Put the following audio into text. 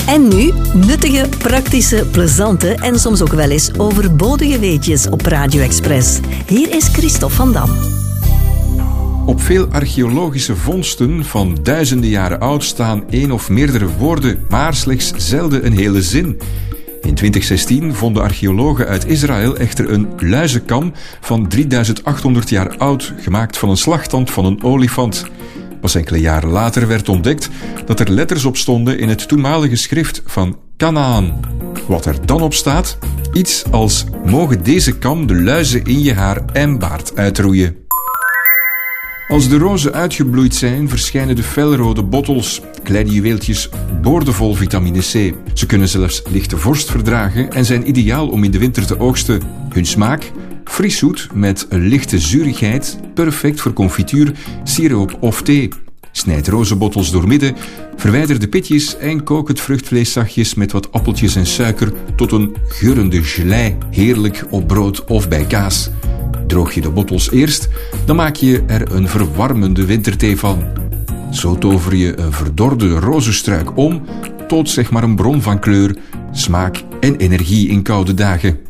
En nu nuttige, praktische, plezante en soms ook wel eens overbodige weetjes op Radio Express. Hier is Christophe van Dam. Op veel archeologische vondsten van duizenden jaren oud staan één of meerdere woorden, maar slechts zelden een hele zin. In 2016 vonden archeologen uit Israël echter een luizenkam van 3800 jaar oud, gemaakt van een slagtand van een olifant. Pas enkele jaren later werd ontdekt dat er letters op stonden in het toenmalige schrift van Kanaan. Wat er dan op staat? Iets als: mogen deze kam de luizen in je haar en baard uitroeien. Als de rozen uitgebloeid zijn, verschijnen de felrode bottels, kleine juweeltjes boordevol vitamine C. Ze kunnen zelfs lichte vorst verdragen en zijn ideaal om in de winter te oogsten. Hun smaak? Fris zoet met een lichte zurigheid, perfect voor confituur, siroop of thee. Snijd rozenbottels doormidden, verwijder de pitjes en kook het vruchtvlees zachtjes met wat appeltjes en suiker tot een geurende gelei, heerlijk op brood of bij kaas. Droog je de bottels eerst, dan maak je er een verwarmende winterthee van. Zo tover je een verdorde rozenstruik om tot zeg maar een bron van kleur, smaak en energie in koude dagen.